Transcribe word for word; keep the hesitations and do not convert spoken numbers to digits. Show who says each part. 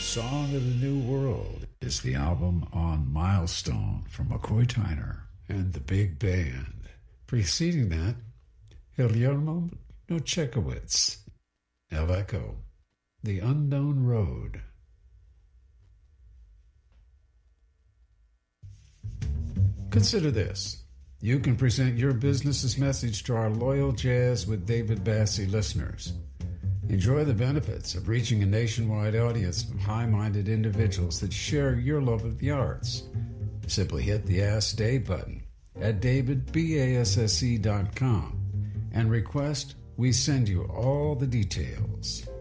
Speaker 1: Song of the New World is the album on Milestone from McCoy Tyner and the Big Band. Preceding that, Guillermo Nochekowitz, El Echo, The Unknown Road. Consider this. You can present your business's message to our loyal Jazz with David Bassie listeners. Enjoy the benefits of reaching a nationwide audience of high-minded individuals that share your love of the arts. Simply hit the Ask Dave button at david basse dot com and request we send you all the details.